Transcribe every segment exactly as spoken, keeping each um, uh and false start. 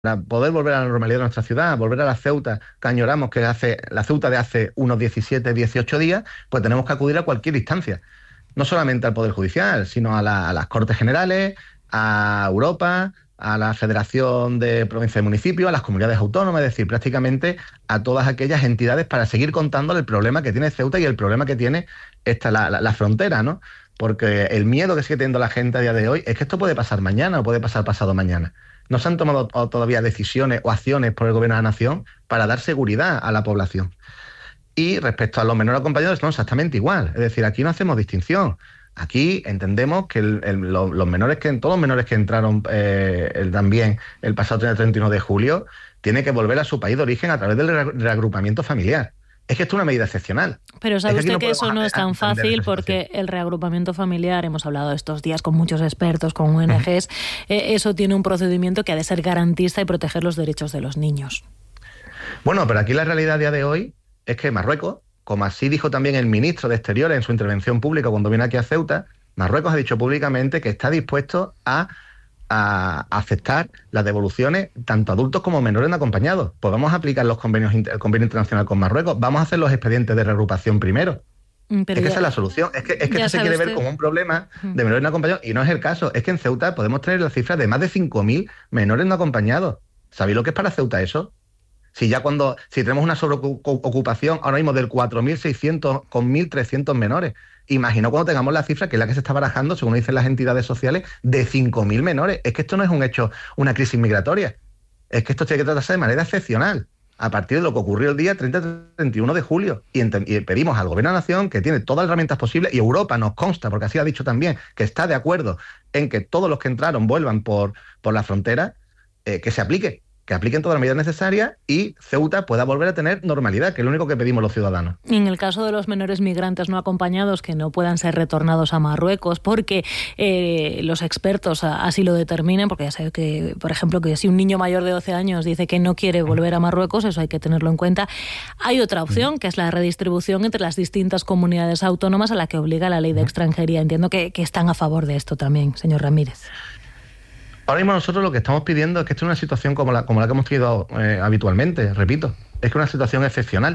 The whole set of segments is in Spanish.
para poder volver a la normalidad de nuestra ciudad, volver a la Ceuta que añoramos, que hace la Ceuta de hace unos diecisiete, dieciocho días, pues tenemos que acudir a cualquier instancia. No solamente al Poder Judicial, sino a, la, a las Cortes Generales, a Europa, a la Federación de Provincias y Municipios, a las comunidades autónomas, es decir, prácticamente a todas aquellas entidades para seguir contándole el problema que tiene Ceuta y el problema que tiene esta, la, la, la frontera, ¿no? Porque el miedo que sigue teniendo la gente a día de hoy es que esto puede pasar mañana o puede pasar pasado mañana. No se han tomado todavía decisiones o acciones por el Gobierno de la Nación para dar seguridad a la población. Y respecto a los menores acompañados, no, exactamente igual. Es decir, aquí no hacemos distinción. Aquí entendemos que el, el, los, los menores que todos los menores que entraron eh, el, también el pasado treinta y uno de julio tienen que volver a su país de origen a través del re, reagrupamiento familiar. Es que esto es una medida excepcional. Pero sabe es que usted que que eso no es tan fácil porque el reagrupamiento familiar, hemos hablado estos días con muchos expertos, con O N Ges, eh, eso tiene un procedimiento que ha de ser garantista y proteger los derechos de los niños. Bueno, pero aquí la realidad a día de hoy es que Marruecos, como así dijo también el ministro de Exteriores en su intervención pública cuando vino aquí a Ceuta, Marruecos ha dicho públicamente que está dispuesto a, a aceptar las devoluciones tanto adultos como menores no acompañados. Pues vamos a aplicar los convenios, el convenio internacional con Marruecos, vamos a hacer los expedientes de reagrupación primero. Pero es que ya, esa es la solución. Es que, es que esto se quiere usted ver como un problema de menores no acompañados y no es el caso. Es que en Ceuta podemos tener la cifra de más de cinco mil menores no acompañados. ¿Sabéis lo que es para Ceuta eso? Si ya cuando, si tenemos una sobreocupación ahora mismo del cuatro mil seiscientos con mil trescientos menores, imagino cuando tengamos la cifra, que es la que se está barajando, según dicen las entidades sociales, de cinco mil menores. Es que esto no es un hecho, una crisis migratoria. Es que esto tiene que tratarse de manera excepcional, a partir de lo que ocurrió el día treinta treinta y uno de julio. Y, y pedimos al Gobierno de la Nación, que tiene todas las herramientas posibles, y Europa nos consta, porque así ha dicho también, que está de acuerdo en que todos los que entraron vuelvan por, por la frontera, eh, que se aplique. Que apliquen todas las medidas necesarias y Ceuta pueda volver a tener normalidad, que es lo único que pedimos los ciudadanos. Y en el caso de los menores migrantes no acompañados que no puedan ser retornados a Marruecos porque eh, los expertos así lo determinen, porque ya sabe que, por ejemplo, que si un niño mayor de doce años dice que no quiere volver a Marruecos, eso hay que tenerlo en cuenta. Hay otra opción, que es la redistribución entre las distintas comunidades autónomas a la que obliga la ley de extranjería. Entiendo que, que están a favor de esto también, señor Ramírez. Ahora mismo nosotros lo que estamos pidiendo es que esto es una situación como la, como la que hemos tenido eh, habitualmente, repito, es que es una situación excepcional.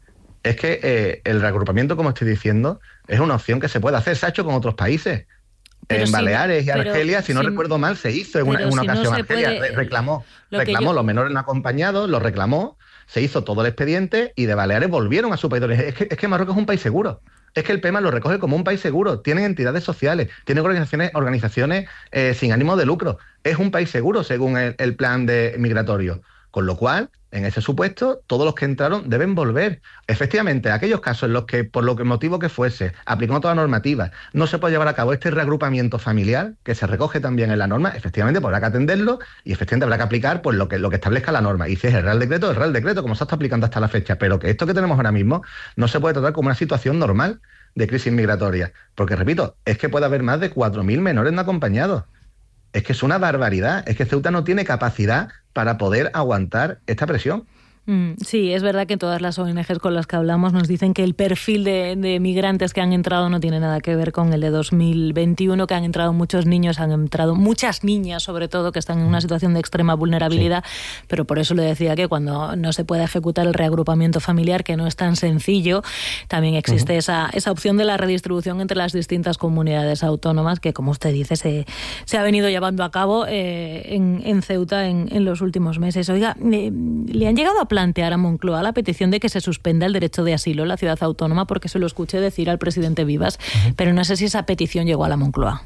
Es que eh, el reagrupamiento, como estoy diciendo, es una opción que se puede hacer, se ha hecho con otros países. Pero en si Baleares no, y Argelia, si no si, recuerdo mal, se hizo en una, en una si ocasión. No Argelia puede, reclamó, reclamó yo... los menores no acompañados, los reclamó, se hizo todo el expediente y de Baleares volvieron a su país de origen. Es que, es que Marruecos es un país seguro. Es que el P E M A lo recoge como un país seguro. Tienen entidades sociales, tienen organizaciones, organizaciones eh, sin ánimo de lucro. Es un país seguro según el, el plan de migratorio. Con lo cual, en ese supuesto, todos los que entraron deben volver. Efectivamente, aquellos casos en los que, por lo que motivo que fuese, aplicando toda la normativa, no se puede llevar a cabo este reagrupamiento familiar, que se recoge también en la norma, efectivamente habrá que atenderlo y efectivamente habrá que aplicar pues, lo, que, lo que establezca la norma. Y si es el Real Decreto, el Real Decreto, como se está aplicando hasta la fecha. Pero que esto que tenemos ahora mismo no se puede tratar como una situación normal de crisis migratoria. Porque, repito, es que puede haber más de cuatro mil menores no acompañados. Es que es una barbaridad. Es que Ceuta no tiene capacidad para poder aguantar esta presión. Mm, sí, es verdad que todas las O N Ges con las que hablamos nos dicen que el perfil de, de migrantes que han entrado no tiene nada que ver con el de dos mil veintiuno, que han entrado muchos niños, han entrado muchas niñas sobre todo, que están en una situación de extrema vulnerabilidad, sí. Pero por eso le decía que cuando no se puede ejecutar el reagrupamiento familiar, que no es tan sencillo, también existe uh-huh. esa, esa opción de la redistribución entre las distintas comunidades autónomas que, como usted dice, se, se ha venido llevando a cabo eh, en, en Ceuta en, en los últimos meses. Oiga, eh, ¿le han llegado a plantear a Moncloa la petición de que se suspenda el derecho de asilo en la ciudad autónoma? Porque se lo escuché decir al presidente Vivas, uh-huh. pero no sé si esa petición llegó a la Moncloa.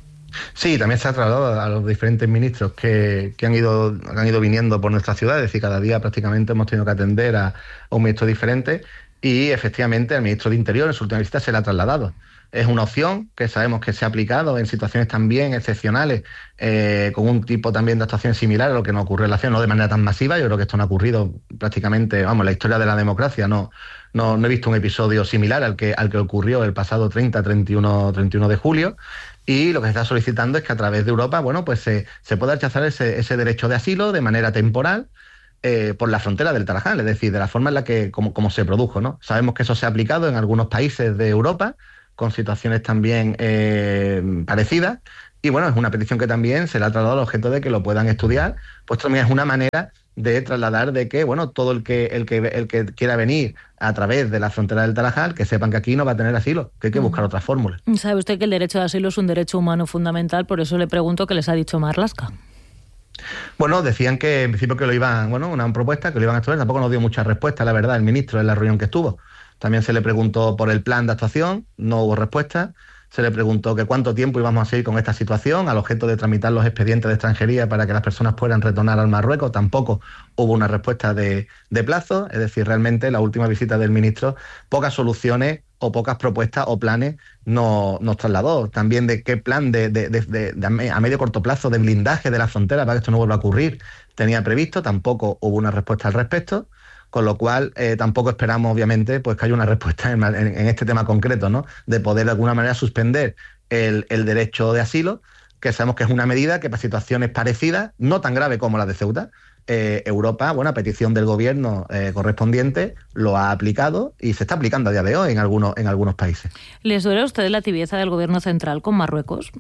Sí, también se ha trasladado a los diferentes ministros que, que han ido han ido viniendo por nuestra ciudad, es decir, cada día prácticamente hemos tenido que atender a, a un ministro diferente y efectivamente al ministro de Interior en su última visita se le ha trasladado. Es una opción que sabemos que se ha aplicado en situaciones también excepcionales, eh, con un tipo también de actuación similar a lo que nos ocurrió en la ciudad, no de manera tan masiva. Yo creo que esto no ha ocurrido prácticamente, vamos, en la historia de la democracia. No, no, no he visto un episodio similar al que, al que ocurrió el pasado treinta, treinta y uno de julio. Y lo que se está solicitando es que a través de Europa, bueno, pues se, se pueda rechazar ese, ese derecho de asilo de manera temporal, Eh, por la frontera del Tarajal, es decir, de la forma en la que como, como se produjo, ¿no? Sabemos que eso se ha aplicado en algunos países de Europa, con situaciones también eh, parecidas, Y bueno, es una petición que también se le ha trasladado al objeto de que lo puedan estudiar, pues también es una manera de trasladar de que, bueno, todo el que, el que, el que quiera venir a través de la frontera del Tarajal, que sepan que aquí no va a tener asilo, que hay que buscar otras fórmulas. Sabe usted que el derecho de asilo es un derecho humano fundamental, por eso le pregunto qué les ha dicho Marlaska. Bueno, decían que en principio que lo iban, bueno, una propuesta que lo iban a estudiar, tampoco nos dio mucha respuesta, la verdad, el ministro en la reunión que estuvo. También se le preguntó por el plan de actuación, no hubo respuesta. Se le preguntó que cuánto tiempo íbamos a seguir con esta situación, al objeto de tramitar los expedientes de extranjería para que las personas puedan retornar al Marruecos. Tampoco hubo una respuesta de, de plazo, es decir, realmente la última visita del ministro, pocas soluciones o pocas propuestas o planes no, nos trasladó. También de qué plan de, de, de, de, de a medio corto plazo de blindaje de la frontera para que esto no vuelva a ocurrir tenía previsto, tampoco hubo una respuesta al respecto. Con lo cual, eh, tampoco esperamos, obviamente, pues que haya una respuesta en, en, en este tema concreto, ¿no? De poder, de alguna manera, suspender el, el derecho de asilo, que sabemos que es una medida que para situaciones parecidas, no tan grave como la de Ceuta, eh, Europa, bueno, a petición del gobierno eh, correspondiente, lo ha aplicado y se está aplicando a día de hoy en algunos, en algunos países. ¿Les duele a ustedes la tibieza del gobierno central con Marruecos?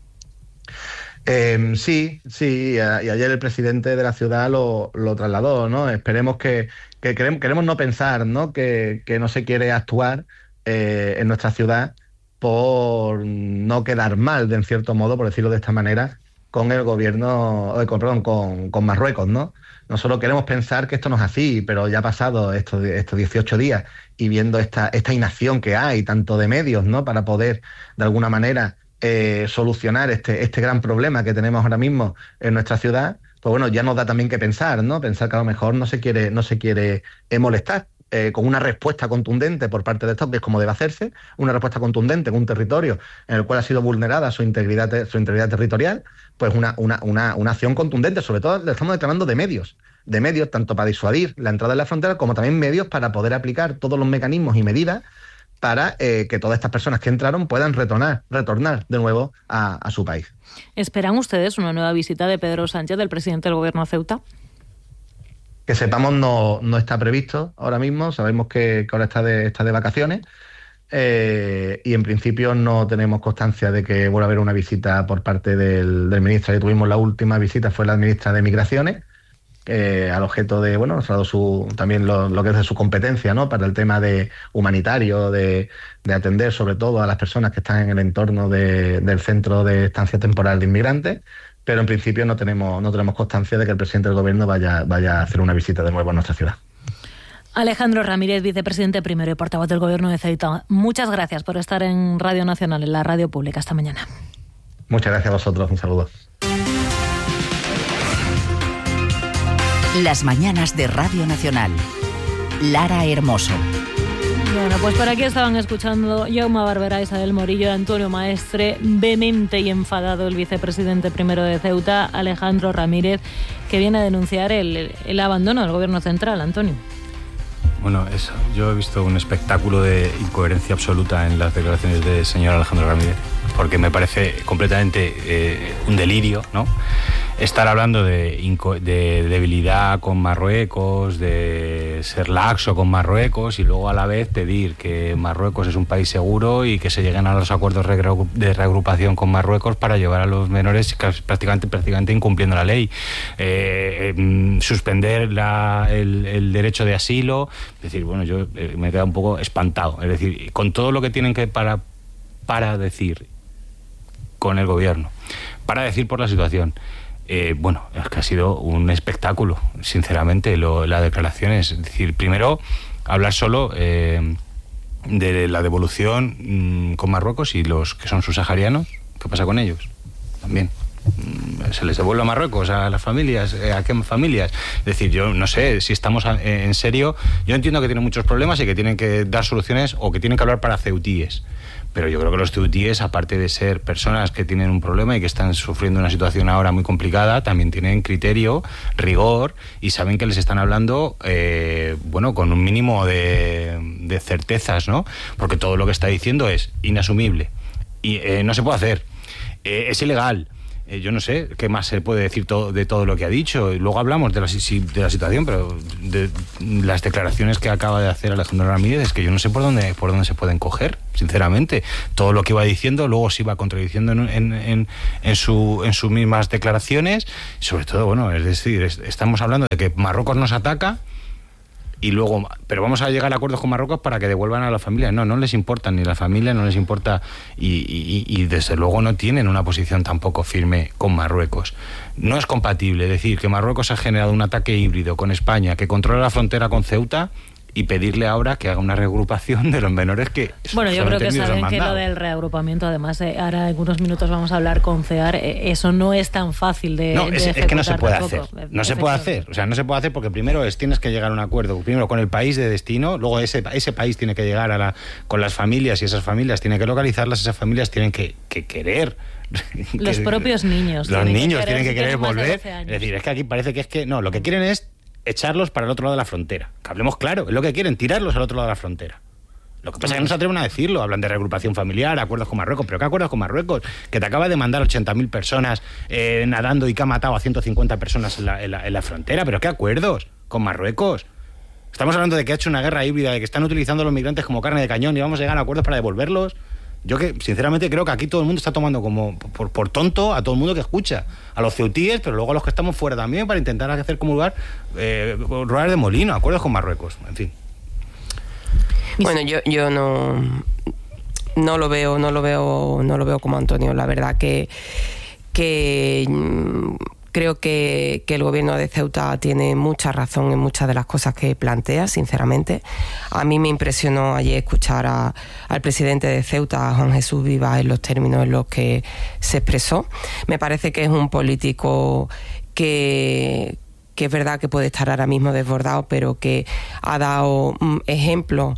Eh, sí, sí, y, a, y ayer el presidente de la ciudad lo, lo trasladó, ¿no? Esperemos que, que queremos, queremos no pensar, ¿no? Que, que no se quiere actuar eh, en nuestra ciudad por no quedar mal, de en cierto modo, por decirlo de esta manera, con el gobierno, eh, con, perdón, con, con Marruecos, ¿no? Nosotros queremos pensar que esto no es así, pero ya ha pasado estos, estos dieciocho días y viendo esta, esta inacción que hay, tanto de medios, ¿no? Para poder, de alguna manera, Eh, solucionar este, este gran problema que tenemos ahora mismo en nuestra ciudad, pues bueno, ya nos da también que pensar, ¿no? Pensar que a lo mejor no se quiere, no se quiere eh, molestar eh, con una respuesta contundente por parte de estos, que es como debe hacerse, una respuesta contundente en un territorio en el cual ha sido vulnerada su integridad, su integridad territorial, pues una, una, una, una acción contundente, sobre todo le estamos declarando de medios, de medios tanto para disuadir la entrada en la frontera como también medios para poder aplicar todos los mecanismos y medidas para eh, que todas estas personas que entraron puedan retornar, retornar de nuevo a, a su país. ¿Esperan ustedes una nueva visita de Pedro Sánchez, del presidente del gobierno a Ceuta? Que sepamos, no, no está previsto ahora mismo, sabemos que, que ahora está de, está de vacaciones eh, y en principio no tenemos constancia de que vuelva a haber una visita por parte del, del ministro. Ya tuvimos la última visita, fue la ministra de Migraciones, Eh, al objeto de, bueno, nos ha dado su, también lo, lo que es de su competencia, ¿no? Para el tema de humanitario, de, de atender sobre todo a las personas que están en el entorno de, del centro de estancia temporal de inmigrantes, pero en principio no tenemos, no tenemos constancia de que el presidente del gobierno vaya, vaya a hacer una visita de nuevo a nuestra ciudad. Alejandro Ramírez, vicepresidente primero y portavoz del gobierno de Ceuta, muchas gracias por estar en Radio Nacional, en la radio pública, esta mañana. Muchas gracias a vosotros, un saludo. Las mañanas de Radio Nacional. Lara Hermoso. Bueno, pues por aquí estaban escuchando Jaume Barberá, Isabel Morillo, Antonio Maestre, vehemente y enfadado el vicepresidente primero de Ceuta, Alejandro Ramírez, que viene a denunciar el, el abandono del gobierno central. Antonio. Bueno, eso, yo he visto un espectáculo de incoherencia absoluta en las declaraciones del señor Alejandro Ramírez, porque me parece completamente eh, un delirio, ¿no? Estar hablando de, de debilidad con Marruecos, de ser laxo con Marruecos y luego a la vez pedir que Marruecos es un país seguro y que se lleguen a los acuerdos de reagrupación con Marruecos para llevar a los menores prácticamente, prácticamente incumpliendo la ley. Eh, eh, suspender la, el, el derecho de asilo. Es decir, bueno, yo eh, me he quedado un poco espantado. Es decir, con todo lo que tienen que para, para decir con el gobierno, para decir por la situación. Eh, bueno, es que ha sido un espectáculo, sinceramente, lo, la declaración es, es decir, primero hablar solo eh, de la devolución mmm, con Marruecos y los que son subsaharianos, ¿qué pasa con ellos? También. ¿Se les devuelve a Marruecos, a las familias? ¿A qué familias? Es decir, yo no sé si estamos en serio. Yo entiendo que tienen muchos problemas y que tienen que dar soluciones o que tienen que hablar para ceutíes. Pero yo creo que los ceutíes, aparte de ser personas que tienen un problema y que están sufriendo una situación ahora muy complicada, también tienen criterio, rigor y saben que les están hablando, eh, bueno, con un mínimo de, de certezas, ¿no? Porque todo lo que está diciendo es inasumible y eh, no se puede hacer, eh, es ilegal. Eh, yo no sé qué más se puede decir todo, de todo lo que ha dicho. Y luego hablamos de la, de la situación, pero de las declaraciones que acaba de hacer Alejandro Ramírez, es que yo no sé por dónde, por dónde se pueden coger, sinceramente. Todo lo que iba diciendo, luego se iba contradiciendo en, en, en, en, su, en sus mismas declaraciones. Y sobre todo, bueno, es decir, es, estamos hablando de que Marruecos nos ataca, y luego, pero vamos a llegar a acuerdos con Marruecos para que devuelvan a la familia. No, no les importa ni la familia, no les importa, y, y, y desde luego no tienen una posición tampoco firme con Marruecos. No es compatible decir que Marruecos ha generado un ataque híbrido con España, que controla la frontera con Ceuta, y pedirle ahora que haga una reagrupación de los menores que... Bueno, yo creo que saben que lo del reagrupamiento, además, eh, ahora en unos minutos vamos a hablar con CEAR, eh, eso no es tan fácil de No, es, de es que no se puede hacer, tampoco. no se puede hacer, o sea, no se puede hacer porque primero es, tienes que llegar a un acuerdo, primero con el país de destino, luego ese, ese país tiene que llegar a la, con las familias, y esas familias tienen que localizarlas, esas familias tienen que, que querer... Los que, propios niños. Los niños que tienen que querer volver, es decir, es que aquí parece que es que, no, lo que quieren es echarlos para el otro lado de la frontera. Que hablemos claro, es lo que quieren, tirarlos al otro lado de la frontera. Lo que pasa es que no se atreven a decirlo, hablan de reagrupación familiar, acuerdos con Marruecos, pero ¿qué acuerdos con Marruecos? Que te acaba de mandar ochenta mil personas eh, nadando y que ha matado a ciento cincuenta personas en la, en, la, en la frontera, pero ¿qué acuerdos con Marruecos? Estamos hablando de que ha hecho una guerra híbrida, de que están utilizando a los migrantes como carne de cañón y vamos a llegar a acuerdos para devolverlos. Yo que sinceramente creo que aquí todo el mundo está tomando como por, por tonto a todo el mundo que escucha, a los ceutíes, pero luego a los que estamos fuera también, para intentar hacer como lugar eh, ruedas de molino, acuerdos con Marruecos, en fin. Bueno, yo yo no no lo veo, no lo veo, no lo veo como Antonio. La verdad que que creo que, que el gobierno de Ceuta tiene mucha razón en muchas de las cosas que plantea, sinceramente. A mí me impresionó ayer escuchar a, al presidente de Ceuta, a Juan Jesús Vivas, en los términos en los que se expresó. Me parece que es un político que, que es verdad que puede estar ahora mismo desbordado, pero que ha dado mm, ejemplo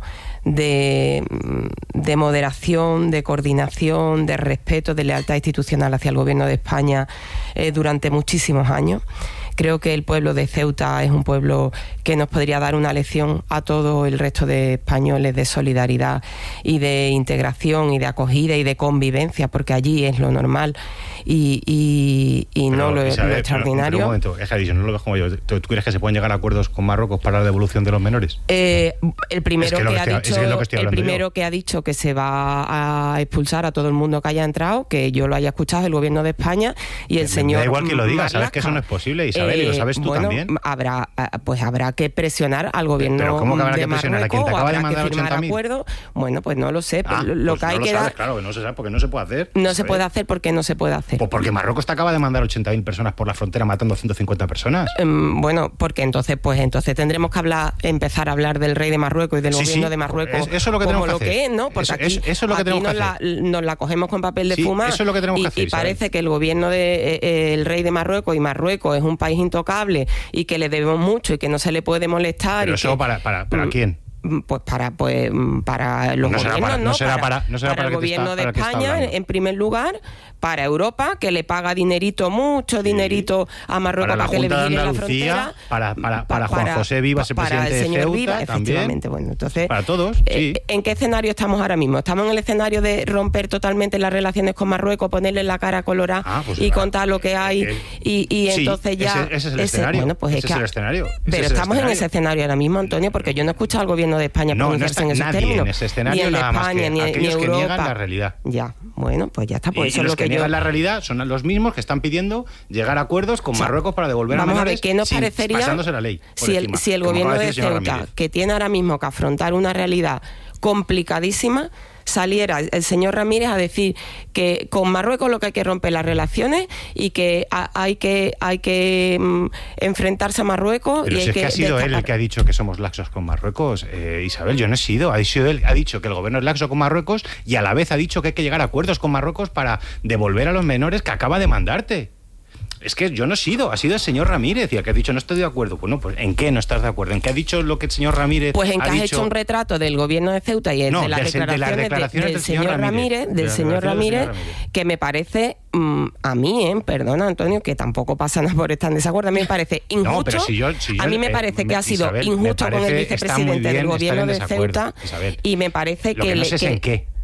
de, de moderación, de coordinación, de respeto, de lealtad institucional hacia el gobierno de España eh, durante muchísimos años. Creo que el pueblo de Ceuta es un pueblo que nos podría dar una lección a todo el resto de españoles de solidaridad y de integración y de acogida y de convivencia, porque allí es lo normal y, y, y no lo, Isabel, lo extraordinario. Pero, pero un momento, Edison, no lo ves como yo. ¿Tú, ¿Tú crees que se pueden llegar a acuerdos con Marruecos para la devolución de los menores? Eh, el primero es que, que, ha dicho, es que el primero yo. que ha dicho que se va a expulsar a todo el mundo que haya entrado, que yo lo haya escuchado, el gobierno de España y el me señor. Da igual que lo diga, Marlaska. Sabes que eso no es posible, Isabel, eh, y lo sabes tú bueno, también. Habrá, pues habrá que presionar al gobierno pero ¿cómo que habrá de que presionar? Marruecos, ¿A quien te acaba de mandar ochenta mil? Acuerdo. Bueno, pues no lo sé. Ah, lo pues que hay no que lo sabes, dar, claro, que no se sabe porque no se puede hacer. No ¿sabes? se puede hacer porque no se puede hacer. Pues porque Marruecos te acaba de mandar ochenta mil personas por la frontera matando a ciento cincuenta personas. Um, bueno, porque entonces pues entonces tendremos que hablar, empezar a hablar del rey de Marruecos y del sí, gobierno sí, de Marruecos es, eso es lo que como tenemos lo que, que es, ¿no? Porque eso, aquí, eso, eso es lo que aquí tenemos nos, que la, hacer. nos la cogemos con papel de sí, fumar eso es lo que tenemos y, que hacer, y parece que el gobierno de eh, el rey de Marruecos y Marruecos es un país intocable y que le debemos mucho y que no se le puede molestar. Pero y eso que, para, para, ¿para quién? Pues para pues para los no gobiernos, para, ¿no? No será para, para, no será para, para el gobierno está, de España, en primer lugar, para Europa, que le paga dinerito, mucho dinerito sí. a Marruecos para, para que le vigile la frontera. Para, para, para, para Juan José Vivas, el para presidente el señor de Ceuta, Vivas, también. efectivamente. Bueno, entonces, para todos, sí. eh, ¿en qué escenario estamos ahora mismo? ¿Estamos en el escenario de romper totalmente las relaciones con Marruecos, ponerle la cara colorada ah, pues y claro. contar lo que hay eh, y, y sí, entonces ya... Ese, ese es el ese, escenario. Bueno, pues ese es, es el escenario. Pero ese estamos el en ese escenario ahora mismo, Antonio, porque yo no he escuchado al gobierno de España no, pronunciarse no en esos nadie términos. En ese escenario, ni el de nada España, más que ni, aquellos ni que Europa. niegan la realidad. Ya, bueno, pues ya está. Pues y, eso y es los lo que, que yo... niegan la realidad son los mismos que están pidiendo llegar a acuerdos con o sea, Marruecos para devolver vamos a menores a ver, ¿qué nos sin, parecería pasándose la ley si el, si el gobierno de Ceuta, que tiene ahora mismo que afrontar una realidad complicadísima, saliera el señor Ramírez a decir que con Marruecos lo que hay que romper las relaciones y que hay que hay que mm, enfrentarse a Marruecos. Pero y si hay es que, que ha sido destapar. él el que ha dicho que somos laxos con Marruecos, eh, Isabel, yo no he sido, ha sido él, ha dicho que el gobierno es laxo con Marruecos y a la vez ha dicho que hay que llegar a acuerdos con Marruecos para devolver a los menores que acaba de mandarte. Es que yo no he sido, ha sido el señor Ramírez y el que ha dicho no estoy de acuerdo. Bueno, pues ¿en qué no estás de acuerdo? ¿En qué ha dicho lo que el señor Ramírez Pues en ha que has dicho? hecho un retrato del gobierno de Ceuta y no, de, las de, declaraciones de las declaraciones de, del, del señor Ramírez, Ramírez del de señor Ramírez, Ramírez, que me parece, mmm, a mí, eh, perdona Antonio, que tampoco pasa nada por estar en desacuerdo, a mí me parece injusto. No, pero si yo, si yo, a mí me parece eh, que ha sido Isabel, injusto con el vicepresidente del gobierno de Ceuta Isabel. y me parece lo que... que no sé le, es que, en qué.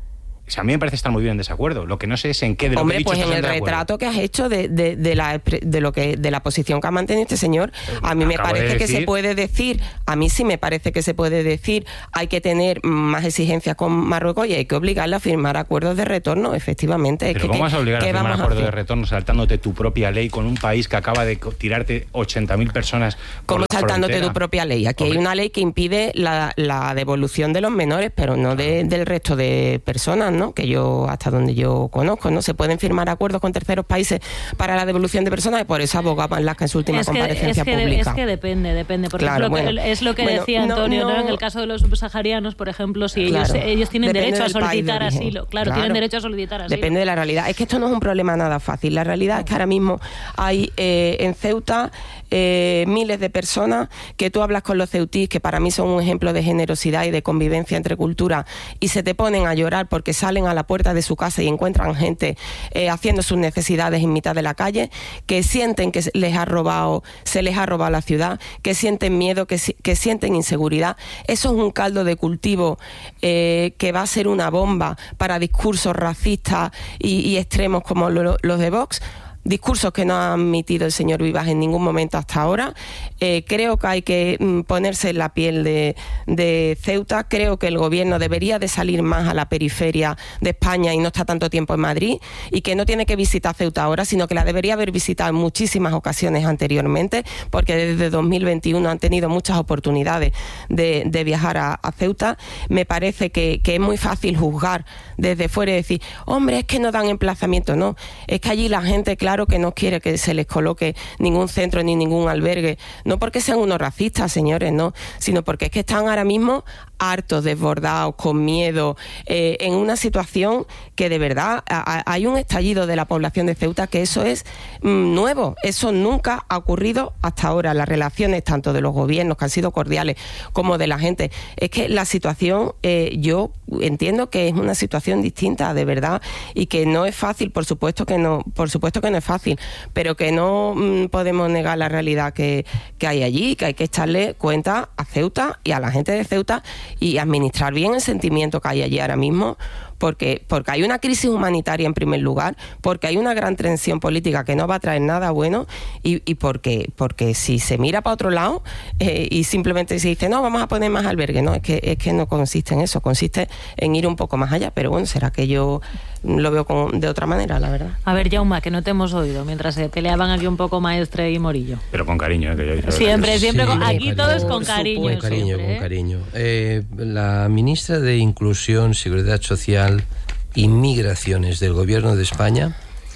O sea, a mí me parece estar muy bien en desacuerdo. Lo que no sé es en qué de lo Hombre, que he dicho pues en el de retrato que has hecho de, de, de, la, de lo que de la posición que ha mantenido este señor, a mí me Acabo parece de que decir... se puede decir, a mí sí me parece que se puede decir, hay que tener más exigencias con Marruecos y hay que obligarle a firmar acuerdos de retorno, efectivamente. Pero es que, ¿cómo vas a obligar a firmar acuerdos de retorno saltándote tu propia ley con un país que acaba de tirarte ochenta mil personas? ¿Cómo saltándote frontera? tu propia ley? Aquí Hombre. hay una ley que impide la, la devolución de los menores, pero no de, del resto de personas, ¿no? Que yo, hasta donde yo conozco, ¿no? Se pueden firmar acuerdos con terceros países para la devolución de personas y por eso abogaban Lasca en su última es que, comparecencia es que pública. De, es que depende, depende, porque claro, es, lo bueno, que, es lo que bueno, decía Antonio, no, no, ¿no? En el caso de los subsaharianos, por ejemplo, si claro, ellos, ellos tienen derecho a solicitar asilo, claro, claro, tienen derecho a solicitar asilo. Depende de la realidad. Es que esto no es un problema nada fácil. La realidad es que ahora mismo hay eh, en Ceuta eh, miles de personas que tú hablas con los ceutís, que para mí son un ejemplo de generosidad y de convivencia entre culturas, y se te ponen a llorar porque salen a la puerta de su casa y encuentran gente eh, haciendo sus necesidades en mitad de la calle, que sienten que les ha robado, se les ha robado la ciudad, que sienten miedo, que, que sienten inseguridad. Eso es un caldo de cultivo eh, que va a ser una bomba para discursos racistas y, y extremos como lo, los de Vox. Discursos que no ha admitido el señor Vivas en ningún momento hasta ahora. Eh, creo que hay que mm, ponerse en la piel de, de Ceuta. Creo que el gobierno debería de salir más a la periferia de España y no está tanto tiempo en Madrid, y que no tiene que visitar Ceuta ahora, sino que la debería haber visitado en muchísimas ocasiones anteriormente, porque desde dos mil veintiuno han tenido muchas oportunidades de, de viajar a, a Ceuta. Me parece que, que es muy fácil juzgar desde fuera y decir, hombre, es que no dan emplazamiento. No, es que allí la gente, claro, que no quiere que se les coloque ningún centro ni ningún albergue, no porque sean unos racistas, señores, no, sino porque es que están ahora mismo hartos, desbordados, con miedo, eh, en una situación que de verdad a, a, hay un estallido de la población de Ceuta que eso es mm, nuevo, eso nunca ha ocurrido hasta ahora. Las relaciones tanto de los gobiernos, que han sido cordiales, como de la gente, es que la situación, eh, yo entiendo que es una situación distinta, de verdad, y que no es fácil, por supuesto que no, por supuesto que no es fácil, pero que no mmm, podemos negar la realidad que, que hay allí, que hay que echarle cuenta a Ceuta y a la gente de Ceuta y administrar bien el sentimiento que hay allí ahora mismo, porque, porque hay una crisis humanitaria en primer lugar, porque hay una gran tensión política que no va a traer nada bueno, y, y porque, porque si se mira para otro lado eh, y simplemente se dice, no, vamos a poner más albergue, no, es que, es que no consiste en eso, consiste en ir un poco más allá, pero bueno, será que yo lo veo con, de otra manera, la verdad. A ver, Jaume, que no te hemos oído mientras se peleaban aquí un poco Maestre y Morillo. Pero con cariño, ¿eh? Que yo digo, siempre, siempre, sí, con, aquí cariño, todo es con cariño. Con cariño, siempre, con ¿eh? cariño. Eh, la ministra de Inclusión, Seguridad Social y Migraciones del Gobierno de España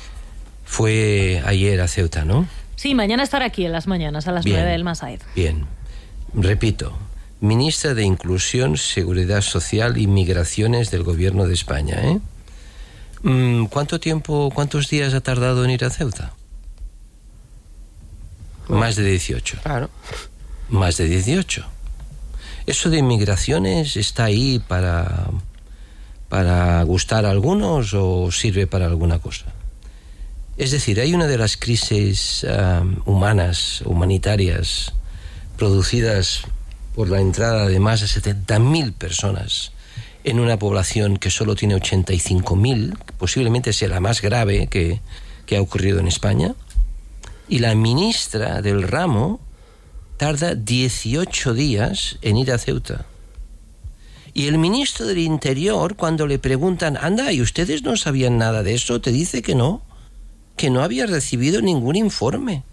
fue ayer a Ceuta, ¿no? Sí, mañana estará aquí en las mañanas, a las Bien, nueve del Masaid. Bien, repito, ministra de Inclusión, Seguridad Social y Migraciones del Gobierno de España, ¿eh? ¿Cuánto tiempo, cuántos días ha tardado en ir a Ceuta? Más de dieciocho. Claro. Más de dieciocho. Eso de migraciones está ahí para, para gustar a algunos o sirve para alguna cosa. Es decir, hay una de las crisis um, humanas, humanitarias, producidas por la entrada de más de setenta mil personas en una población que solo tiene ochenta y cinco mil, posiblemente sea la más grave que, que ha ocurrido en España, y la ministra del ramo tarda dieciocho días en ir a Ceuta. Y el ministro del Interior, cuando le preguntan, anda, ¿y ustedes no sabían nada de eso?, te dice que no, que no había recibido ningún informe.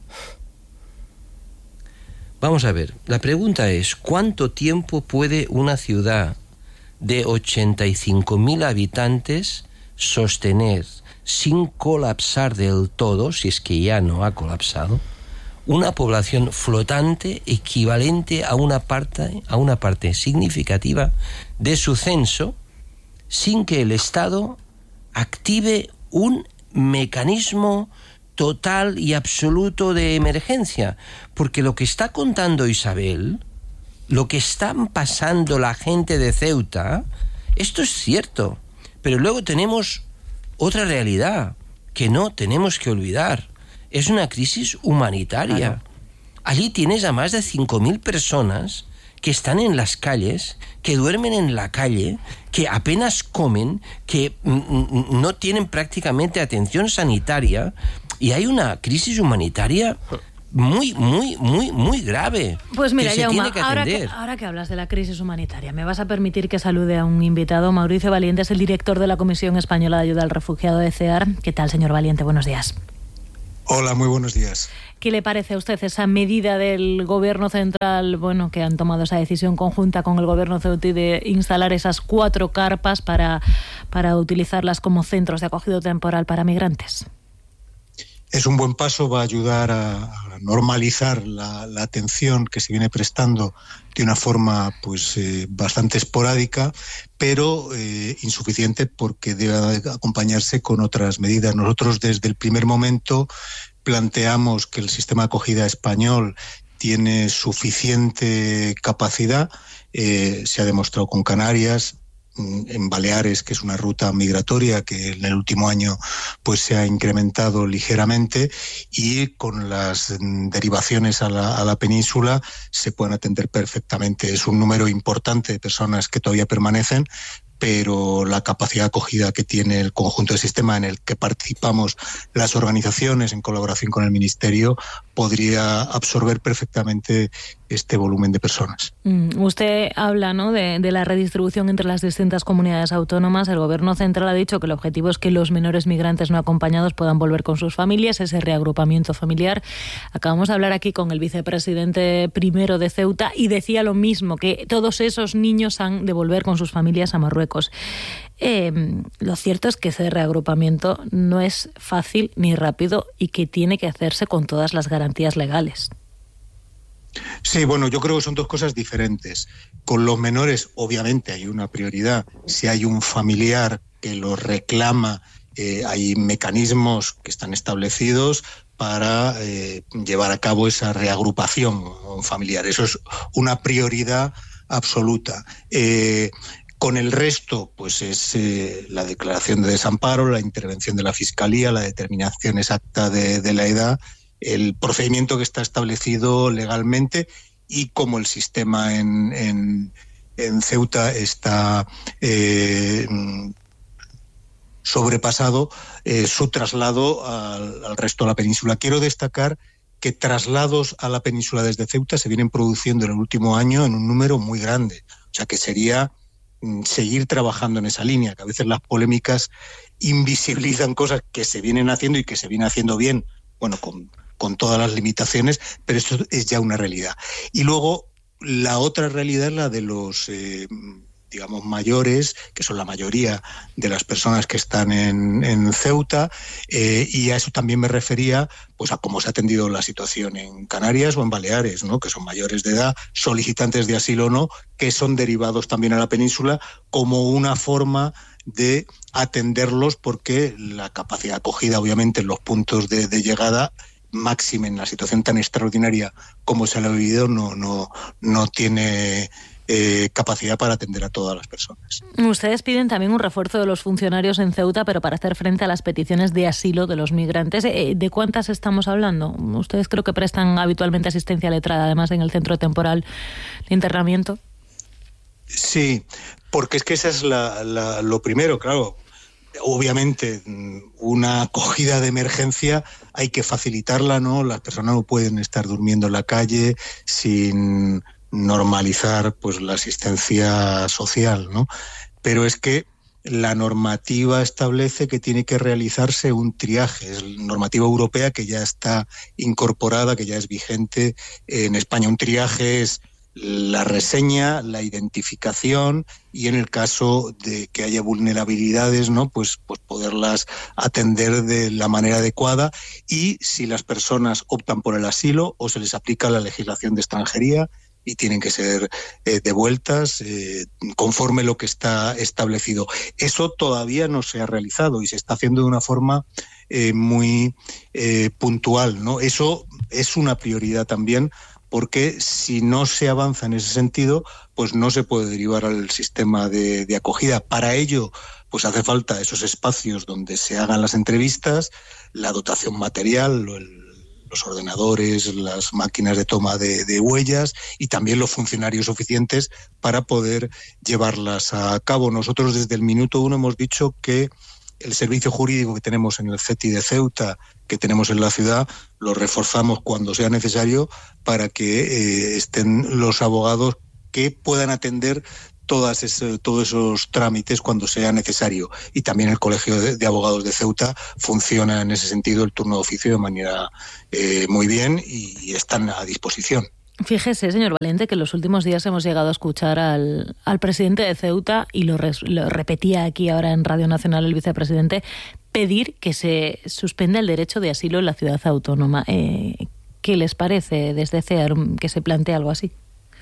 Vamos a ver, la pregunta es, ¿cuánto tiempo puede una ciudad de ochenta y cinco mil habitantes sostener, sin colapsar del todo, si es que ya no ha colapsado, una población flotante equivalente a una parte, a una parte significativa de su censo, sin que el Estado active un mecanismo total y absoluto de emergencia? Porque lo que está contando Isabel, lo que están pasando la gente de Ceuta, esto es cierto, pero luego tenemos otra realidad que no tenemos que olvidar. Es una crisis humanitaria. Claro. Allí tienes a más de cinco mil personas que están en las calles, que duermen en la calle, que apenas comen, que mm, no tienen prácticamente atención sanitaria, y hay una crisis humanitaria muy, muy, muy, muy grave. Pues mira, que Jaume, se tiene que ahora, que, ahora que hablas de la crisis humanitaria, me vas a permitir que salude a un invitado. Mauricio Valiente es el director de la Comisión Española de Ayuda al Refugiado de CEAR. ¿Qué tal, señor Valiente? Buenos días. Hola, muy buenos días. ¿Qué le parece a usted esa medida del Gobierno central, bueno, que han tomado esa decisión conjunta con el Gobierno ceutí de instalar esas cuatro carpas para, para utilizarlas como centros de acogida temporal para migrantes? Es un buen paso, va a ayudar a, a normalizar la, la atención que se viene prestando de una forma pues eh, bastante esporádica, pero eh, insuficiente porque debe acompañarse con otras medidas. Nosotros desde el primer momento planteamos que el sistema de acogida español tiene suficiente capacidad, eh, se ha demostrado con Canarias, en Baleares, que es una ruta migratoria que en el último año pues se ha incrementado ligeramente, y con las derivaciones a la, a la península se pueden atender perfectamente. Es un número importante de personas que todavía permanecen, pero la capacidad de acogida que tiene el conjunto del sistema en el que participamos las organizaciones en colaboración con el Ministerio podría absorber perfectamente este volumen de personas. Mm, usted habla, ¿no?, de, de la redistribución entre las distintas comunidades autónomas. El Gobierno central ha dicho que el objetivo es que los menores migrantes no acompañados puedan volver con sus familias, ese reagrupamiento familiar. Acabamos de hablar aquí con el vicepresidente primero de Ceuta y decía lo mismo, que todos esos niños han de volver con sus familias a Marruecos. Eh, lo cierto es que ese reagrupamiento no es fácil ni rápido y que tiene que hacerse con todas las garantías legales. Sí, bueno, yo creo que son dos cosas diferentes. Con los menores, obviamente, hay una prioridad. Si hay un familiar que lo reclama, eh, hay mecanismos que están establecidos para eh, llevar a cabo esa reagrupación familiar. Eso es una prioridad absoluta. Eh, Con el resto, pues es eh, la declaración de desamparo, la intervención de la Fiscalía, la determinación exacta de, de la edad, el procedimiento que está establecido legalmente, y como el sistema en, en, en Ceuta está eh, sobrepasado, eh, su traslado al, al resto de la península. Quiero destacar que traslados a la península desde Ceuta se vienen produciendo en el último año en un número muy grande, o sea que sería seguir trabajando en esa línea, que a veces las polémicas invisibilizan cosas que se vienen haciendo y que se vienen haciendo bien, bueno, con, con todas las limitaciones, pero esto es ya una realidad. Y luego la otra realidad es la de los eh, digamos mayores, que son la mayoría de las personas que están en, en Ceuta, eh, y a eso también me refería, pues a cómo se ha atendido la situación en Canarias o en Baleares, ¿no?, que son mayores de edad, solicitantes de asilo o no, que son derivados también a la península como una forma de atenderlos, porque la capacidad acogida, obviamente, en los puntos de, de llegada, máxima en la situación tan extraordinaria como se ha vivido, no, no, no tiene Eh, capacidad para atender a todas las personas. Ustedes piden también un refuerzo de los funcionarios en Ceuta, pero para hacer frente a las peticiones de asilo de los migrantes. ¿De cuántas estamos hablando? Ustedes creo que prestan habitualmente asistencia letrada, además en el centro temporal de internamiento. Sí, porque es que esa es la, la, lo primero, claro. Obviamente, una acogida de emergencia hay que facilitarla, ¿no? Las personas no pueden estar durmiendo en la calle sin normalizar pues la asistencia social, ¿no? Pero es que la normativa establece que tiene que realizarse un triaje, es la normativa europea que ya está incorporada, que ya es vigente en España. Un triaje es la reseña, la identificación y en el caso de que haya vulnerabilidades, ¿no?, pues, pues poderlas atender de la manera adecuada, y si las personas optan por el asilo o se les aplica la legislación de extranjería y tienen que ser eh, devueltas eh, conforme lo que está establecido. Eso todavía no se ha realizado y se está haciendo de una forma eh, muy eh, puntual, ¿no? Eso es una prioridad también, porque si no se avanza en ese sentido, pues no se puede derivar al sistema de, de acogida. Para ello, pues hace falta esos espacios donde se hagan las entrevistas, la dotación material, el los ordenadores, las máquinas de toma de, de huellas y también los funcionarios suficientes para poder llevarlas a cabo. Nosotros desde el minuto uno hemos dicho que el servicio jurídico que tenemos en el C E T I de Ceuta, que tenemos en la ciudad, lo reforzamos cuando sea necesario para que eh, estén los abogados que puedan atender todas ese, todos esos trámites cuando sea necesario. Y también el Colegio de, de Abogados de Ceuta funciona en ese sentido, el turno de oficio, de manera eh, muy bien y, y están a disposición. Fíjese, señor Valiente, que en los últimos días hemos llegado a escuchar al, al presidente de Ceuta, y lo, res, lo repetía aquí ahora en Radio Nacional el vicepresidente, pedir que se suspenda el derecho de asilo en la ciudad autónoma. Eh, ¿Qué les parece desde C E A R que se plantee algo así?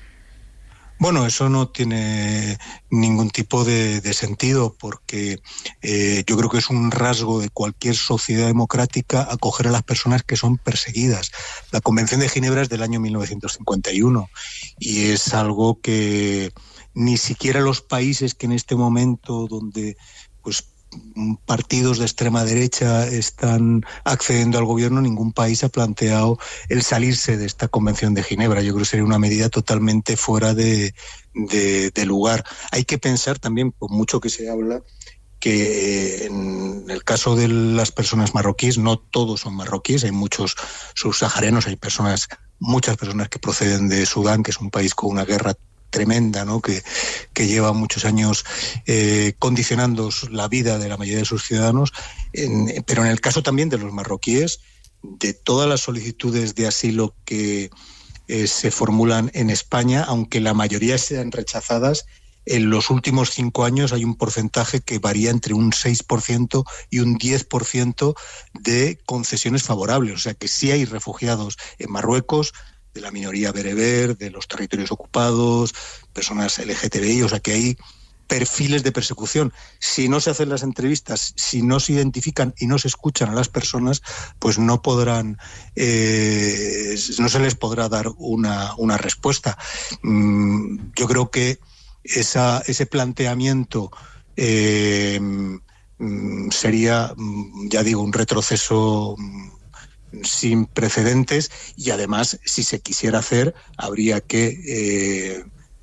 Bueno, eso no tiene ningún tipo de, de sentido, porque eh, yo creo que es un rasgo de cualquier sociedad democrática acoger a las personas que son perseguidas. La Convención de Ginebra es del año mil novecientos cincuenta y uno y es algo que ni siquiera los países que en este momento, donde pues partidos de extrema derecha están accediendo al gobierno, ningún país ha planteado el salirse de esta Convención de Ginebra. Yo creo que sería una medida totalmente fuera de, de, de lugar. Hay que pensar también, por mucho que se habla, que en el caso de las personas marroquíes, no todos son marroquíes, hay muchos subsaharianos, hay personas, muchas personas que proceden de Sudán, que es un país con una guerra tremenda, ¿no? que, que lleva muchos años eh, condicionando la vida de la mayoría de sus ciudadanos, en, pero en el caso también de los marroquíes, de todas las solicitudes de asilo que eh, se formulan en España, aunque la mayoría sean rechazadas, en los últimos cinco años hay un porcentaje que varía entre un seis por ciento y un diez por ciento de concesiones favorables. O sea que sí hay refugiados en Marruecos, de la minoría bereber, de los territorios ocupados, personas L G T B I, o sea que hay perfiles de persecución. Si no se hacen las entrevistas, si no se identifican y no se escuchan a las personas, pues no podrán, eh, no se les podrá dar una, una respuesta. Mm, yo creo que esa, ese planteamiento eh, mm, sería, ya digo, un retroceso sin precedentes, y además, si se quisiera hacer, habría que eh,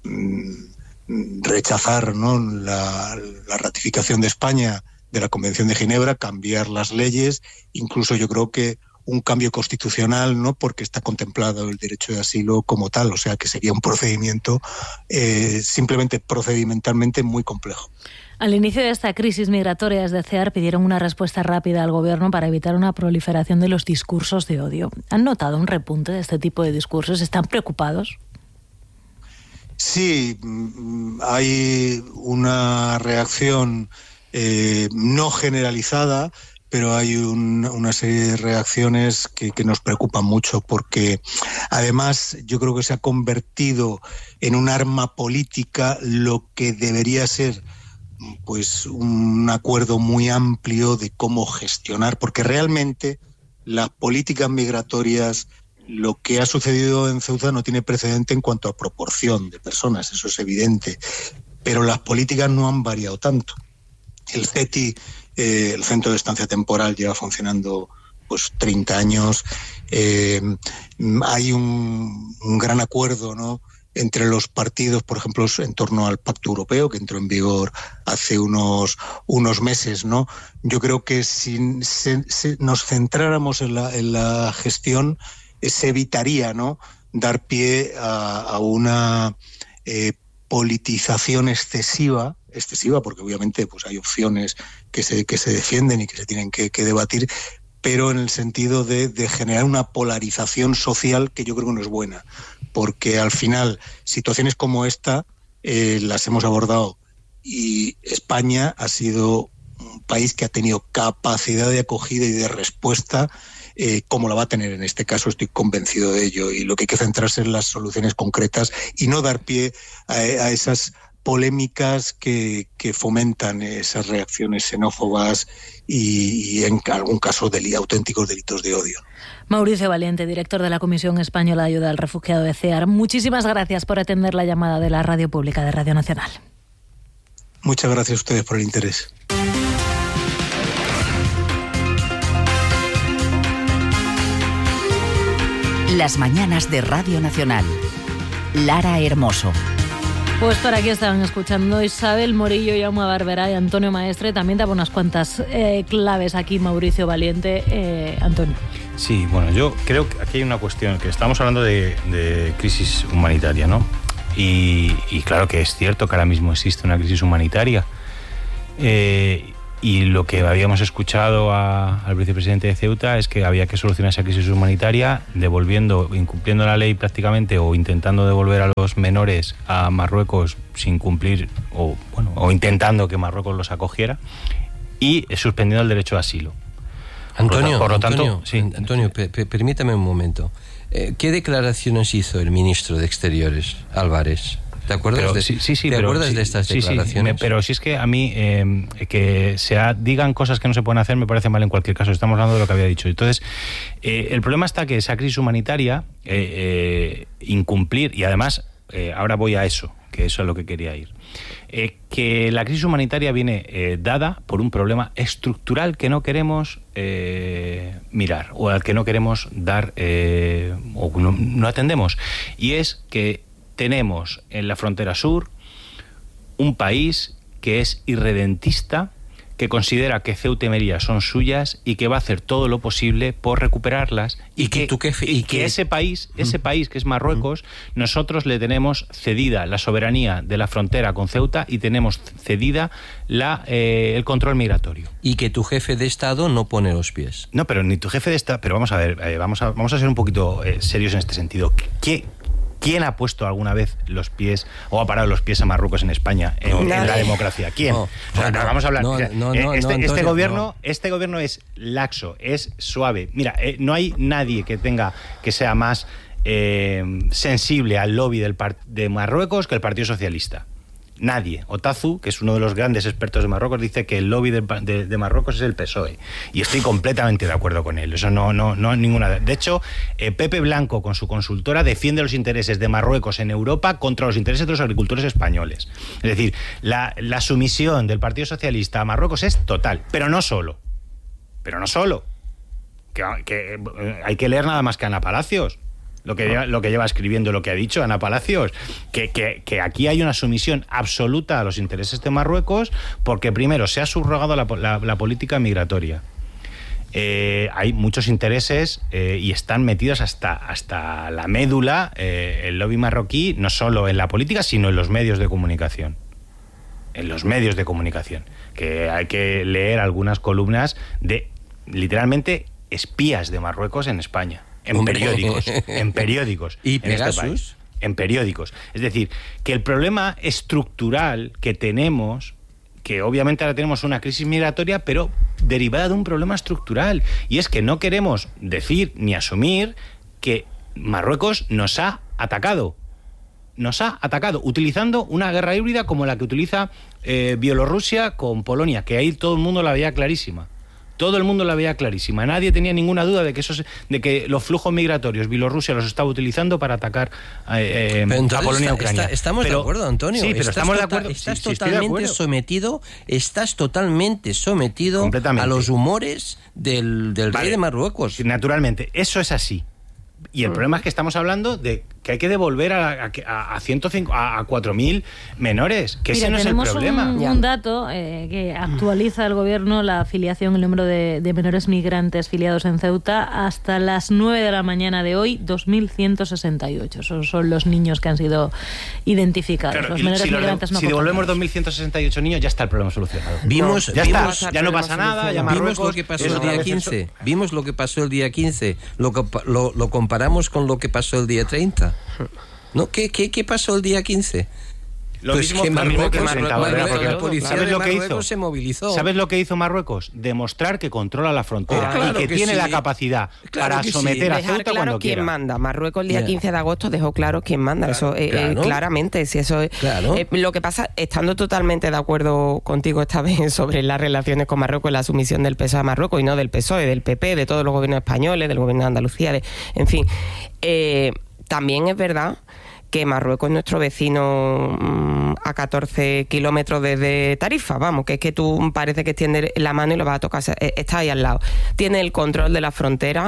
rechazar, ¿no?, la, la ratificación de España de la Convención de Ginebra, cambiar las leyes, incluso yo creo que un cambio constitucional, ¿no?, porque está contemplado el derecho de asilo como tal, o sea que sería un procedimiento eh, simplemente procedimentalmente muy complejo. Al inicio de esta crisis migratoria, desde C E A R pidieron una respuesta rápida al gobierno para evitar una proliferación de los discursos de odio. ¿Han notado un repunte de este tipo de discursos? ¿Están preocupados? Sí, hay una reacción eh, no generalizada, pero hay un, una serie de reacciones que, que nos preocupan mucho, porque además yo creo que se ha convertido en un arma política lo que debería ser pues un acuerdo muy amplio de cómo gestionar, porque realmente las políticas migratorias, lo que ha sucedido en Ceuta no tiene precedente en cuanto a proporción de personas, eso es evidente, pero las políticas no han variado tanto. El C E T I, eh, el Centro de Estancia Temporal, lleva funcionando pues treinta años, eh, hay un, un gran acuerdo, ¿no?, entre los partidos, por ejemplo, en torno al Pacto Europeo, que entró en vigor hace unos, unos meses, ¿no? Yo creo que si se, se nos centráramos en la, en la gestión, eh, se evitaría, ¿no?, dar pie a, a una eh, politización excesiva, excesiva, porque obviamente pues hay opciones que se, que se defienden y que se tienen que, que debatir, pero en el sentido de, de generar una polarización social que yo creo que no es buena, porque al final situaciones como esta eh, las hemos abordado, y España ha sido un país que ha tenido capacidad de acogida y de respuesta, eh, como la va a tener en este caso, estoy convencido de ello, y lo que hay que centrarse en las soluciones concretas y no dar pie a, a esas polémicas que, que fomentan esas reacciones xenófobas y, y en algún caso de auténticos delitos de odio. Mauricio Valiente, director de la Comisión Española de Ayuda al Refugiado de C E A R, muchísimas gracias por atender la llamada de la Radio Pública de Radio Nacional. Muchas gracias a ustedes por el interés. Las mañanas de Radio Nacional. Lara Hermoso. Pues por aquí estaban escuchando Isabel Morillo, Jaume Barberá y Antonio Maestre. También daba unas cuantas eh, claves aquí Mauricio Valiente. Eh, Antonio. Sí, bueno, yo creo que aquí hay una cuestión, que estamos hablando de, de crisis humanitaria, ¿no? Y, y claro que es cierto que ahora mismo existe una crisis humanitaria. Eh, y lo que habíamos escuchado a, al vicepresidente de Ceuta es que había que solucionar esa crisis humanitaria devolviendo, incumpliendo la ley prácticamente, o intentando devolver a los menores a Marruecos sin cumplir, o bueno, o intentando que Marruecos los acogiera, y suspendiendo el derecho de asilo. Antonio, por lo tanto, Antonio, sí. Antonio per, per, permítame un momento. Eh, ¿Qué declaraciones hizo el ministro de Exteriores, Álvarez? ¿Te acuerdas, pero, de, sí, sí, sí, ¿te pero, acuerdas sí, de estas sí, declaraciones? Sí, me, pero si es que a mí eh, que se ha, digan cosas que no se pueden hacer me parece mal en cualquier caso. Estamos hablando de lo que había dicho. Entonces, eh, el problema está que esa crisis humanitaria, eh, eh, incumplir, y además, eh, ahora voy a eso, que eso es lo que quería ir, eh, que la crisis humanitaria viene eh, dada por un problema estructural que no queremos eh, mirar, o al que no queremos dar, eh, o no, no atendemos, y es que tenemos en la frontera sur un país que es irredentista, que considera que Ceuta y Melilla son suyas y que va a hacer todo lo posible por recuperarlas, y, y que, que, y y que, que ese país, ese país que es Marruecos, nosotros le tenemos cedida la soberanía de la frontera con Ceuta y tenemos cedida la, eh, el control migratorio. Y que tu jefe de Estado no pone los pies. No, pero ni tu jefe de Estado... Pero vamos a ver, eh, vamos, a, vamos a ser un poquito eh, serios en este sentido. ¿Qué... ¿Quién ha puesto alguna vez los pies o ha parado los pies a Marruecos en España en, en la democracia? ¿Quién? No, o sea, no, vamos a hablar. No, no, no, este, no, este Antonio, gobierno, no. este gobierno es laxo, es suave. Mira, eh, no hay nadie que tenga que sea más eh, sensible al lobby del de Marruecos que el Partido Socialista. Nadie. Otazu, que es uno de los grandes expertos de Marruecos, dice que el lobby de, de, de Marruecos es el P S O E. Y estoy completamente de acuerdo con él. Eso no, no, no ninguna. De hecho, eh, Pepe Blanco, con su consultora, defiende los intereses de Marruecos en Europa contra los intereses de los agricultores españoles. Es decir, la, la sumisión del Partido Socialista a Marruecos es total. Pero no solo. Pero no solo. Que, que eh, hay que leer nada más que Ana Palacios. Lo que, lleva, lo que lleva escribiendo, lo que ha dicho Ana Palacios, que, que, que aquí hay una sumisión absoluta a los intereses de Marruecos, porque primero se ha subrogado la, la, la política migratoria. Eh, hay muchos intereses eh, y están metidos hasta, hasta la médula eh, el lobby marroquí, no solo en la política, sino en los medios de comunicación. En los medios de comunicación. Que hay que leer algunas columnas de, literalmente, espías de Marruecos en España. En periódicos, en periódicos. ¿Y Pegasus? En, este en periódicos. Es decir, que el problema estructural que tenemos, que obviamente ahora tenemos una crisis migratoria, pero derivada de un problema estructural, y es que no queremos decir ni asumir que Marruecos nos ha atacado. Nos ha atacado, utilizando una guerra híbrida como la que utiliza eh, Bielorrusia con Polonia, que ahí todo el mundo la veía clarísima. Todo el mundo la veía clarísima. Nadie tenía ninguna duda de que esos, de que los flujos migratorios Bielorrusia los estaba utilizando para atacar eh, a Polonia y Ucrania. Está, estamos pero, de acuerdo, Antonio. Sí, pero estás estamos tota, de acuerdo. Estás sí, sí, totalmente de acuerdo. sometido, estás totalmente sometido a los humores del, del vale. rey de Marruecos. Naturalmente, eso es así. Y el mm. problema es que estamos hablando de que hay que devolver a, a, a, ciento cinco, a, a cuatro mil menores, que Mira, ese no es el problema. Un, un dato eh, que actualiza el gobierno la afiliación, el número de, de menores migrantes filiados en Ceuta. Hasta las nueve de la mañana de hoy, dos mil ciento sesenta y ocho. Esos son los niños que han sido identificados. Claro, los menores si migrantes lo, no Si devolvemos dos mil ciento sesenta y ocho niños, ya está el problema solucionado. Vimos, no, ya vimos, está, ya no pasa nada. Ya vimos lo que pasó el día quince. Vimos lo que pasó el día quince. Lo, lo, lo comparamos con lo que pasó el día treinta. ¿No? ¿Qué, qué, qué pasó el día quince? Lo pues mismo que Marruecos, que Marruecos, Marruecos, porque la policía ¿sabes de lo Marruecos que hizo? Se movilizó. ¿Sabes lo que hizo Marruecos? Demostrar que controla la frontera oh, claro y que, que tiene sí. la capacidad claro para someter sí. a Ceuta Dejar claro cuando quién quiera. manda. Marruecos el día yeah. quince de agosto dejó claro quién manda. Claro, eso eh, claro. Eh, claramente. Si eso es, claro. eh, lo que pasa, estando totalmente de acuerdo contigo esta vez sobre las relaciones con Marruecos, la sumisión del P S O E a Marruecos y no del P S O E, del P P, de todos los gobiernos españoles, del gobierno de Andalucía, de, en fin. Eh, también es verdad que Marruecos es nuestro vecino mmm, a catorce kilómetros desde Tarifa, vamos, que es que tú parece que extiendes la mano y lo vas a tocar, está ahí al lado. Tiene el control de la frontera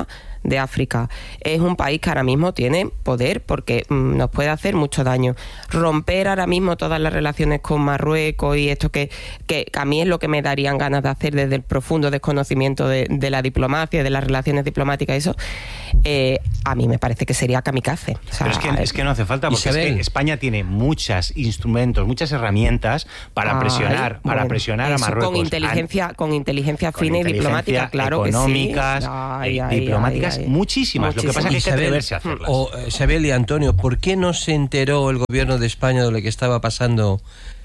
de África. Es un país que ahora mismo tiene poder porque mmm, nos puede hacer mucho daño. Romper ahora mismo todas las relaciones con Marruecos y esto que, que a mí es lo que me darían ganas de hacer desde el profundo desconocimiento de, de la diplomacia, de las relaciones diplomáticas, eso, eh, a mí me parece que sería kamikaze. O sea, pero es que, es que no hace falta, porque Isabel, es que España tiene muchos instrumentos, muchas herramientas para ay, presionar, para bueno, presionar a Marruecos. Con inteligencia, con inteligencia con fina inteligencia y diplomática, claro económicas, que sí. Ay, ay, diplomáticas, ay, ay, muchísimas. Muchísimas. Lo que pasa es que hay que atreverse a hacerlas. O, Isabel y Antonio, ¿por qué no se enteró el gobierno de España de lo que estaba pasando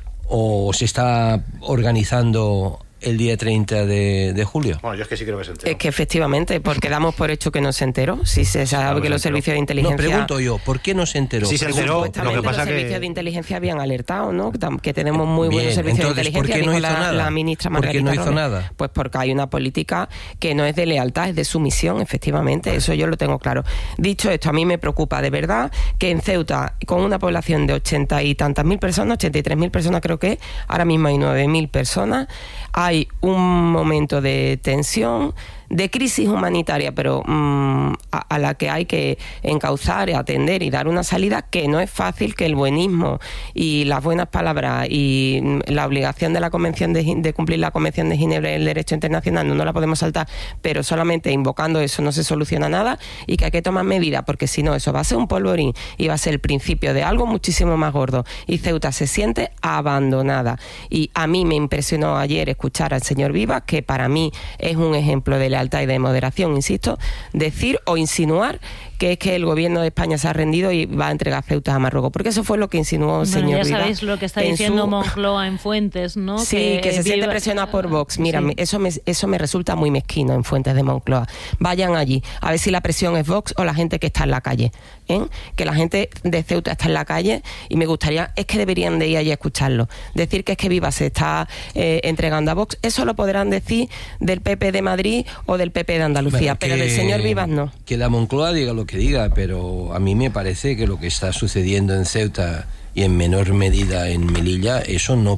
o se estaba organizando el día treinta de, de julio? Bueno, yo es que sí creo que se enteró. Es que efectivamente, porque damos por hecho que no se enteró. Si se sabe no, que los servicios de inteligencia... No, pregunto yo, ¿por qué no se enteró? Sí se enteró, lo que pasa los que... servicios de inteligencia habían alertado, ¿no? Que tenemos muy Bien, buenos servicios entonces, de inteligencia. ¿por qué no hizo la, nada? La ministra ¿Por qué no hizo Robles. nada? Pues porque hay una política que no es de lealtad, es de sumisión, efectivamente. Eso yo lo tengo claro. Dicho esto, a mí me preocupa de verdad que en Ceuta, con una población de ochenta y tantas mil personas, ochenta y tres mil personas creo que, ahora mismo hay nueve mil personas, hay un momento de tensión, de crisis humanitaria, pero mmm, a, a la que hay que encauzar, atender y dar una salida, que no es fácil, que el buenismo y las buenas palabras y la obligación de la convención de, de cumplir la Convención de Ginebra y el derecho internacional no, no la podemos saltar, pero solamente invocando eso no se soluciona nada y que hay que tomar medidas, porque si no eso va a ser un polvorín y va a ser el principio de algo muchísimo más gordo, y Ceuta se siente abandonada. Y a mí me impresionó ayer escuchar al señor Vivas, que para mí es un ejemplo de la y de moderación, insisto, decir o insinuar que es que el gobierno de España se ha rendido y va a entregar Ceuta a Marruecos, porque eso fue lo que insinuó el bueno, señor ya Rivas. Sabéis lo que está diciendo su... Moncloa en Fuentes, ¿no? Sí, que, que se viva... siente presionado por Vox. Mira, sí. eso, me, eso me resulta muy mezquino en Fuentes de Moncloa. Vayan allí, a ver si la presión es Vox o la gente que está en la calle. ¿eh? Que la gente de Ceuta está en la calle y me gustaría, es que deberían de ir allí a escucharlo. Decir que es que Viva se está eh, entregando a Vox, eso lo podrán decir del P P de Madrid o del P P de Andalucía, bueno, pero del señor Vivas no. Que la Moncloa diga lo que diga, pero a mí me parece que lo que está sucediendo en Ceuta y en menor medida en Melilla, eso no,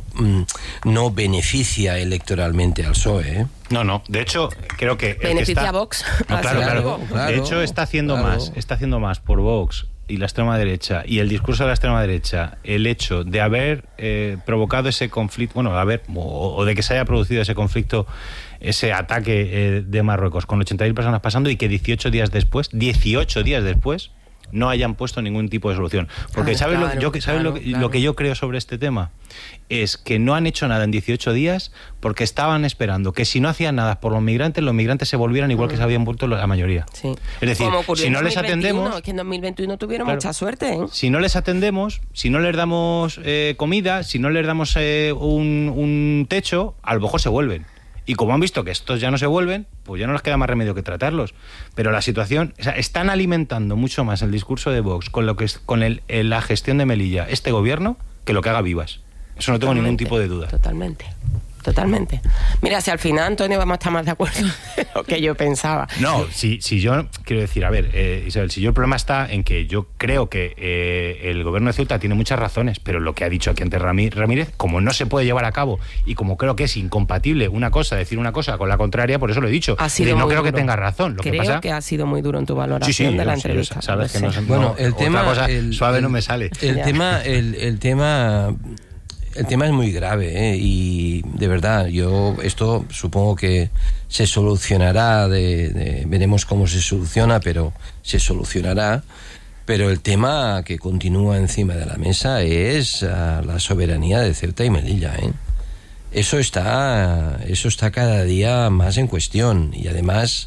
no beneficia electoralmente al P S O E. ¿eh? No, no. De hecho, creo que... Beneficia que está... a Vox. No, claro, claro, claro. De hecho, está haciendo claro. más. Está haciendo más por Vox y la extrema derecha y el discurso de la extrema derecha, el hecho de haber eh, provocado ese conflicto, bueno, haber o, o de que se haya producido ese conflicto, ese ataque eh, de Marruecos con ochenta mil personas pasando y que dieciocho días después, dieciocho días después, no hayan puesto ningún tipo de solución. Porque ah, ¿sabes, claro, lo, yo, ¿sabes claro, lo, claro. lo que yo creo sobre este tema? Es que no han hecho nada en dieciocho días porque estaban esperando que si no hacían nada por los migrantes, los migrantes se volvieran igual que se habían vuelto la mayoría. Sí. Es decir, si no les atendemos... Es que en dos mil veintiuno tuvieron claro, mucha suerte. ¿eh? Si no les atendemos, si no les damos eh, comida, si no les damos eh, un, un techo, a lo mejor se vuelven. Y como han visto que estos ya no se vuelven, pues ya no les queda más remedio que tratarlos. Pero la situación... O sea, están alimentando mucho más el discurso de Vox con lo que es, con el, la gestión de Melilla, este gobierno, que lo que haga Vivas. Eso no tengo ningún tipo de duda. Totalmente. Totalmente. Mira, si al final, Antonio, vamos a estar más de acuerdo de lo que yo pensaba. No, si, si yo quiero decir, a ver, eh, Isabel, si yo el problema está en que yo creo que eh, el gobierno de Ceuta tiene muchas razones, pero lo que ha dicho aquí antes Ramírez, como no se puede llevar a cabo y como creo que es incompatible una cosa, decir una cosa con la contraria, por eso lo he dicho. Ha sido no muy creo duro. que tenga razón. Lo creo que, pasa... que ha sido muy duro en tu valoración sí, sí, de la sí, entrevista. Sí, sabes que no, bueno, no, el tema, otra cosa el, suave el, no me sale. El ya. tema, el, el tema... El tema es muy grave, ¿eh? Y de verdad, yo esto supongo que se solucionará, de, de, veremos cómo se soluciona, pero se solucionará. Pero el tema que continúa encima de la mesa es uh, la soberanía de Ceuta y Melilla, ¿eh? Eso está, eso está cada día más en cuestión y además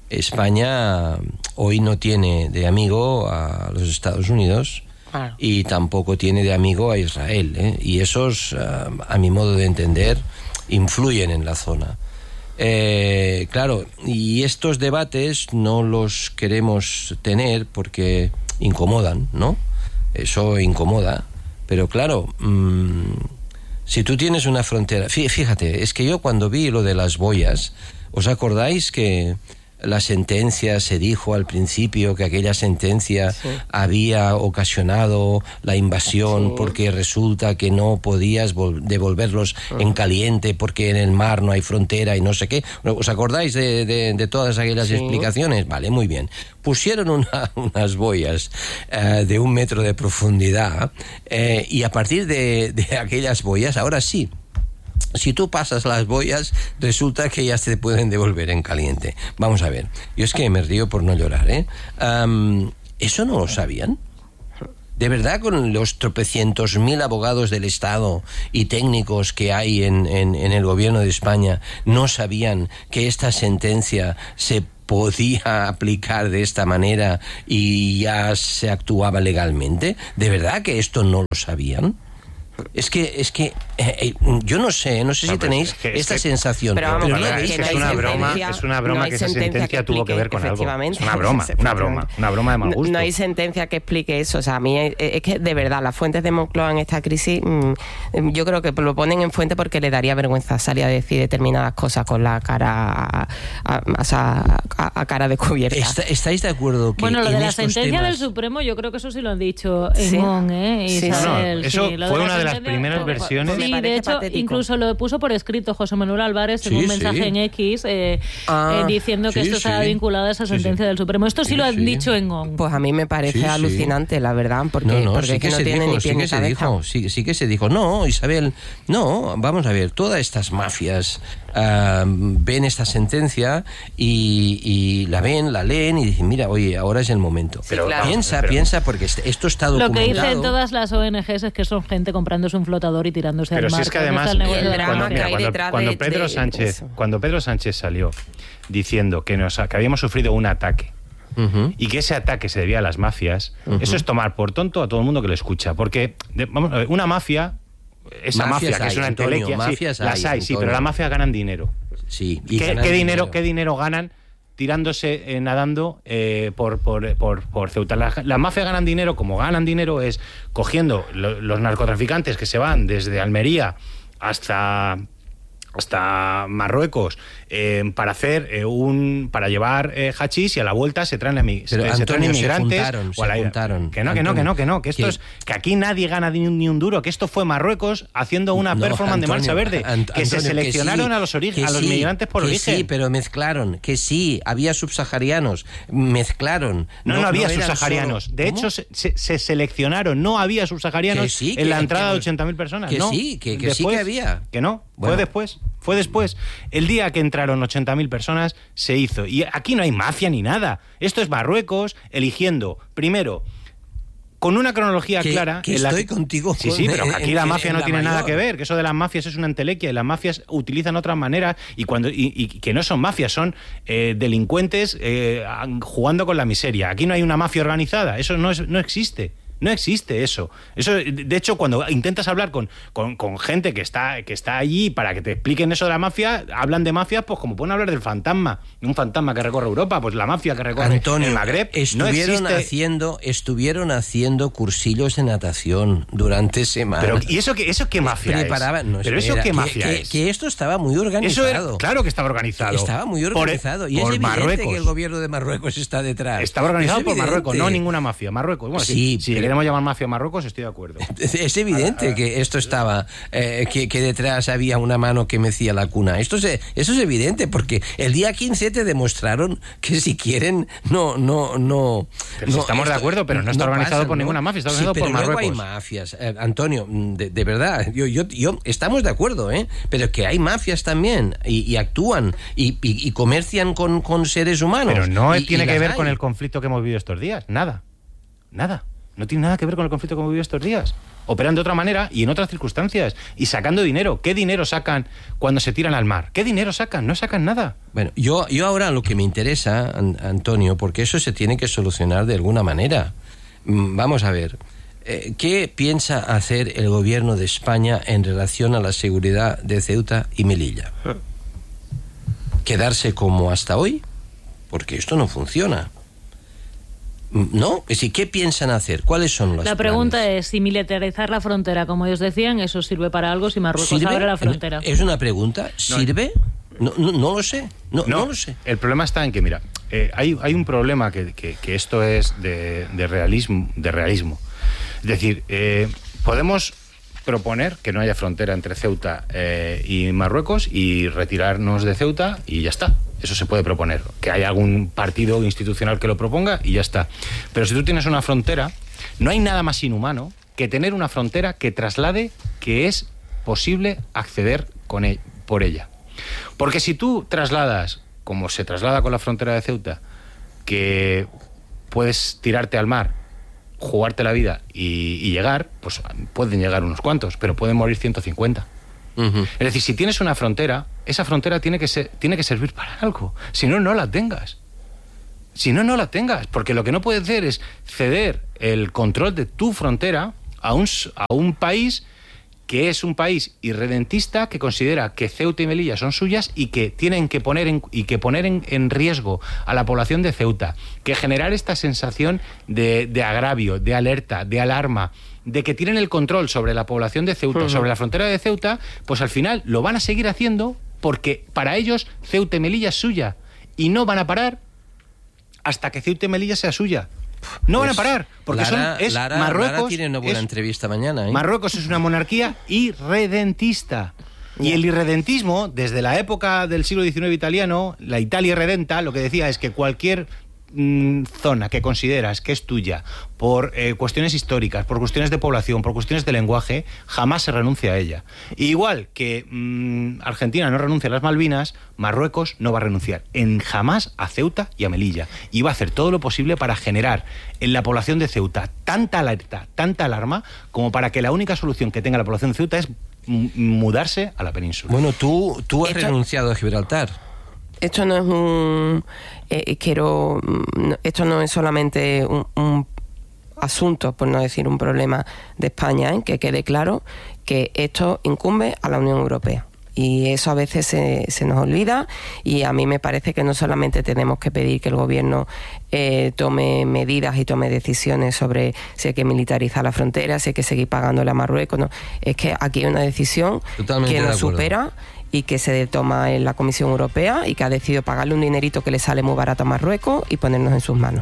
España hoy no tiene de amigo a los Estados Unidos. Claro. Y tampoco tiene de amigo a Israel, ¿eh? Y esos, uh, a mi modo de entender, influyen en la zona. Eh, claro, y estos debates no los queremos tener porque incomodan, ¿no? Eso incomoda. Pero claro, mmm, si tú tienes una frontera... Fíjate, es que yo cuando vi lo de las boyas, ¿os acordáis que la sentencia, se dijo al principio que aquella sentencia sí. había ocasionado la invasión sí. porque resulta que no podías devolverlos uh-huh. en caliente porque en el mar no hay frontera y no sé qué. ¿Os acordáis de, de, de todas aquellas sí. explicaciones? Vale, muy bien. Pusieron una, unas boyas uh, de un metro de profundidad uh, y a partir de, de aquellas boyas, ahora sí, si tú pasas las boyas, resulta que ya se pueden devolver en caliente. Vamos a ver, yo es que me río por no llorar, ¿eh? Um, ¿Eso no lo sabían? ¿De verdad con los tropecientos mil abogados del Estado y técnicos que hay en, en, en el gobierno de España no sabían que esta sentencia se podía aplicar de esta manera y ya se actuaba legalmente? ¿De verdad que esto no lo sabían? Es que, es que, eh, yo no sé, no sé si no, tenéis es que, es esta que, sensación. Pero vamos, pero no, es, que es, una broma, es una broma no que esa sentencia que tuvo que ver con algo. Es una broma, una broma, una broma de mal gusto. No, no hay sentencia que explique eso. O sea, a mí es, es que de verdad, las fuentes de Moncloa en esta crisis, mmm, yo creo que lo ponen en fuente porque le daría vergüenza salir a decir determinadas cosas con la cara a, a, a, a, a cara descubierta. Está, ¿Estáis de acuerdo que bueno, lo de la sentencia temas... del Supremo, yo creo que eso sí lo han dicho en ¿Sí? Mon, ¿eh? Isabel, sí, no, eso sí, fue una de las primeras versiones. Sí, de hecho, patético. Incluso lo puso por escrito José Manuel Álvarez en sí, un mensaje sí. en X eh, ah, eh, diciendo que sí, esto estaba sí. vinculado a esa sentencia sí, sí. del Supremo. Esto sí, sí lo han sí. dicho en O N G. Pues a mí me parece sí, alucinante, sí. la verdad, porque, no, no, porque sí es que, que no se tiene dijo, ni pie sí ni que se cabeza. dijo, sí, sí que se dijo, no, Isabel, no, vamos a ver, todas estas mafias uh, ven esta sentencia y, y la ven, la leen y dicen, mira, oye, ahora es el momento. Sí, pero, claro. Piensa, pero, piensa, porque esto está documentado. Lo que dicen todas las O N Gs es que son gente comprándose un flotador y tirándose pero al mar. Si es que además, el cuando, mira, cuando, cuando, de, Pedro de, Sánchez, de cuando Pedro Sánchez salió diciendo que, nos, que habíamos sufrido un ataque uh-huh. y que ese ataque se debía a las mafias, uh-huh. eso es tomar por tonto a todo el mundo que lo escucha. Porque, de, vamos a ver, una mafia, esa mafias mafia que hay, es una Antonio, entelequia, sí, hay, las hay, Antonio. sí, pero las mafias ganan dinero. Sí, y ¿Qué, ganan ¿qué, dinero, dinero? ¿Qué dinero ganan tirándose, eh, nadando eh, por, por, por, por Ceuta? Las la mafias ganan dinero, como ganan dinero es cogiendo lo, los narcotraficantes que se van desde Almería hasta... hasta Marruecos eh, para hacer eh, un para llevar eh, hachís y a la vuelta se traen, emi, Pero, se, Antonio, se traen inmigrantes se juntaron, o a la, se juntaron, que no que no que no que no que esto ¿Qué? es que aquí nadie gana ni un, ni un duro, que esto fue Marruecos haciendo una no, performance Antonio, de marcha verde, Ant- que Antonio, se seleccionaron que sí, a los orig- a los sí, migrantes por que origen. Sí, pero mezclaron, que sí, había subsaharianos, mezclaron. No, no, no había no subsaharianos. Solo... De hecho, se, se seleccionaron, no había subsaharianos sí, en la entrada que, de ochenta mil personas. Que no, sí, que, que después, sí que había. Que no, bueno. fue después. Fue después. El día que entraron ochenta mil personas, se hizo. Y aquí no hay mafia ni nada. Esto es Marruecos eligiendo, primero, con una cronología que, clara... Que en la estoy que... contigo. Sí, sí, pero aquí en, la mafia en no la tiene mayor. nada que ver, que eso de las mafias es una entelequia, y las mafias utilizan otras maneras, y cuando y, y que no son mafias, son eh, delincuentes eh, jugando con la miseria. Aquí no hay una mafia organizada, eso no, es, no existe. No existe eso. Eso, de hecho, cuando intentas hablar con, con, con gente que está, que está allí para que te expliquen eso de la mafia, hablan de mafia, pues como pueden hablar del fantasma, un fantasma que recorre Europa, pues la mafia que recorre Antonio, el Magreb. Estuvieron no existe... haciendo, estuvieron haciendo cursillos de natación durante semanas. Pero ¿y eso qué, eso qué mafia Preparaban, es? No, Pero eso era, qué que, mafia que, es. Que esto estaba muy organizado. Eso era, claro que estaba organizado. Estaba muy organizado. Por, y es por evidente Marruecos. que el gobierno de Marruecos está detrás. Estaba organizado por Marruecos, no ninguna mafia. Marruecos. Bueno, sí, si, si pero... queremos llamar mafia a Marruecos, estoy de acuerdo. Es evidente que esto estaba, eh, que, que detrás había una mano que mecía la cuna. Esto es, eso es evidente, porque el día quince te demostraron que si quieren, no, no, no. Pero no si estamos esto, de acuerdo, pero no está no organizado pasa, por ¿no? ninguna mafia, está organizado sí, por Marruecos. Luego hay mafias, eh, Antonio, de, de verdad, yo, yo, yo, estamos de acuerdo, ¿eh? Pero que hay mafias también, y, y actúan, y, y, y comercian con, con seres humanos. Pero no y, tiene y que ver hay. con el conflicto que hemos vivido estos días, nada, nada. No tiene nada que ver con el conflicto que hemos vivido estos días. Operan de otra manera y en otras circunstancias. Y sacando dinero. ¿Qué dinero sacan cuando se tiran al mar? ¿Qué dinero sacan? No sacan nada. Bueno, yo, yo ahora lo que me interesa, Antonio, porque eso se tiene que solucionar de alguna manera. Vamos a ver. ¿Qué piensa hacer el gobierno de España en relación a la seguridad de Ceuta y Melilla? ¿Quedarse como hasta hoy? Porque esto no funciona. ¿No? Es decir, ¿qué piensan hacer? ¿Cuáles son los La pregunta planes? es si militarizar la frontera, como ellos decían, eso sirve para algo si Marruecos ¿Sirve? abre la frontera. Es una pregunta. ¿Sirve? No, no, no lo sé, no, no, no lo sé. El problema está en que, mira, eh, hay, hay un problema que, que, que esto es de, de, realismo, de realismo. Es decir, eh, podemos proponer que no haya frontera entre Ceuta eh, y Marruecos y retirarnos de Ceuta y ya está. Eso se puede proponer. Que haya algún partido institucional que lo proponga y ya está. Pero si tú tienes una frontera, no hay nada más inhumano que tener una frontera que traslade que es posible acceder con ella, por ella. Porque si tú trasladas, como se traslada con la frontera de Ceuta, que puedes tirarte al mar, jugarte la vida y, y llegar, pues pueden llegar unos cuantos, pero pueden morir ciento cincuenta. Uh-huh. Es decir, si tienes una frontera, esa frontera tiene que ser, tiene que servir para algo. Si no, no la tengas. Si no, no la tengas. Porque lo que no puedes hacer es ceder el control de tu frontera a un, a un país que es un país irredentista, que considera que Ceuta y Melilla son suyas y que tienen que poner en, y que poner en, en riesgo a la población de Ceuta, que generar esta sensación de, de agravio, de alerta, de alarma, de que tienen el control sobre la población de Ceuta, uh-huh. sobre la frontera de Ceuta, pues al final lo van a seguir haciendo porque para ellos Ceuta y Melilla es suya y no van a parar hasta que Ceuta y Melilla sea suya. No pues van a parar, porque Lara, son, es Lara, Marruecos... Lara tiene una buena es, entrevista mañana, ¿eh? Marruecos es una monarquía irredentista. Y el irredentismo, desde la época del siglo diecinueve italiano, la Italia irredenta, lo que decía es que cualquier mmm, zona que consideras que es tuya por eh, cuestiones históricas, por cuestiones de población, por cuestiones de lenguaje, jamás se renuncia a ella. Y igual que mmm, Argentina no renuncia a las Malvinas, Marruecos no va a renunciar en jamás a Ceuta y a Melilla. Y va a hacer todo lo posible para generar en la población de Ceuta tanta alerta, tanta alarma, como para que la única solución que tenga la población de Ceuta es mudarse a la península. Bueno, tú, tú has esto, renunciado a Gibraltar. Esto no es un... Eh, quiero... Esto no es solamente un, un asunto, por no decir un problema de España, ¿eh? Que quede claro que esto incumbe a la Unión Europea. Y eso a veces se, se nos olvida, y a mí me parece que no solamente tenemos que pedir que el gobierno eh, tome medidas y tome decisiones sobre si hay que militarizar la frontera, si hay que seguir pagándole a Marruecos, no. Es que aquí hay una decisión Totalmente que nos supera y que se toma en la Comisión Europea y que ha decidido pagarle un dinerito que le sale muy barato a Marruecos y ponernos en sus manos.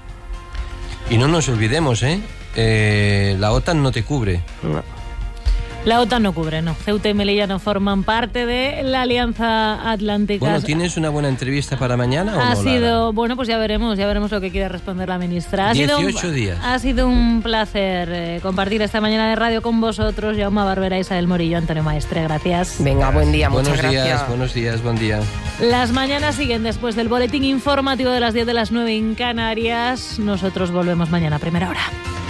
Y no nos olvidemos, ¿eh? eh la OTAN no te cubre. No. La OTAN no cubre, no. Ceuta y Melilla no forman parte de la Alianza Atlántica. Bueno, ¿tienes una buena entrevista para mañana o ha no? sido, Lara? Bueno, pues ya veremos, ya veremos lo que quiere responder la ministra. Ha dieciocho sido un, días. Ha sido un placer eh, compartir esta mañana de radio con vosotros. Jaume Barbera, Isabel Morillo, Antonio Maestre, gracias. Venga, buen día, buenos muchas días, gracias. Buenos días, buen día. Las mañanas siguen después del boletín informativo de las diez de las nueve en Canarias. Nosotros volvemos mañana a primera hora.